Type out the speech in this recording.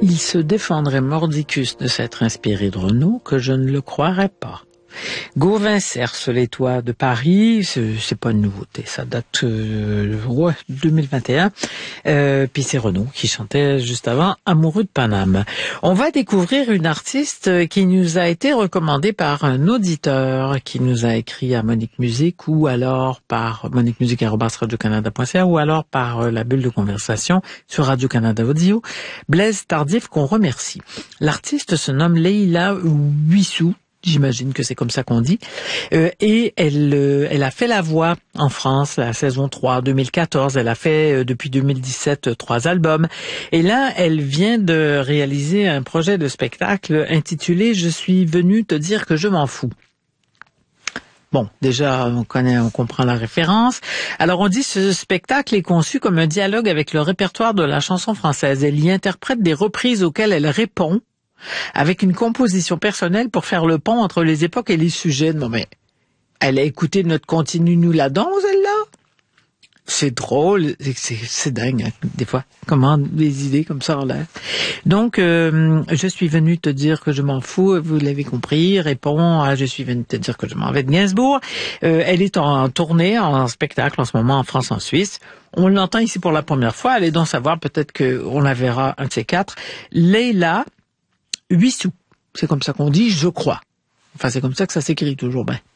Il se défendrait mordicus de s'être inspiré de Renaud que je ne le croirais pas. Gauvin Cerce, les toits de Paris, c'est pas une nouveauté, ça date 2021. Puis c'est Renaud qui chantait juste avant Amoureux de Paname. On va découvrir une artiste qui nous a été recommandée par un auditeur qui nous a écrit à Monique Musique ou alors par moniquemusique@radiocanada.ca ou alors par la bulle de conversation sur Radio-Canada Audio. Blaise Tardif qu'on remercie. L'artiste se nomme Leila Huissou. J'imagine que c'est comme ça qu'on dit. Et elle a fait la voix en France, la saison 3, 2014. Elle a fait depuis 2017 3 albums. Et là, elle vient de réaliser un projet de spectacle intitulé « Je suis venue te dire que je m'en fous ». Bon, déjà, on comprend la référence. Alors, on dit ce spectacle est conçu comme un dialogue avec le répertoire de la chanson française. Elle y interprète des reprises auxquelles elle répond avec une composition personnelle pour faire le pont entre les époques et les sujets. Non mais, elle a écouté notre Continue-nous la danse, elle là. C'est drôle, c'est dingue, hein, des fois, comment des idées comme ça en l'air. Donc, je suis venue te dire que je m'en fous, vous l'avez compris, répond à je suis venue te dire que je m'en vais de Gainsbourg. Elle est en tournée, en spectacle en ce moment en France, en Suisse. On l'entend ici pour la première fois, allez donc savoir, peut-être qu'on la verra un de ces quatre. Leila Huissou, c'est comme ça qu'on dit, je crois. Enfin, c'est comme ça que ça s'écrit toujours bien.